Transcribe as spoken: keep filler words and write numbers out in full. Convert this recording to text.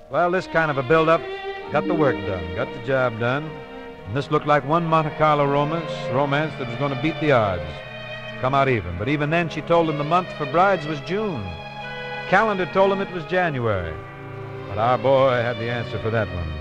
Well, this kind of a build-up got the work done, got the job done. And this looked like one Monte Carlo romance, romance that was going to beat the odds, come out even. But even then, she told him the month for brides was June. Calendar told him it was January. But our boy had the answer for that one.